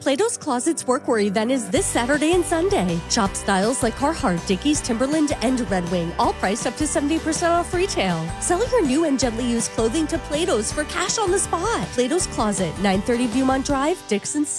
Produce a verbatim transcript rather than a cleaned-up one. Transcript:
Plato's Closet's Workwear event is this Saturday and Sunday. Shop styles like Carhartt, Dickies, Timberland, and Red Wing, all priced up to seventy percent off retail. Sell your new and gently used clothing to Plato's for cash on the spot. Plato's Closet, nine thirty Viewmont Drive, Dixon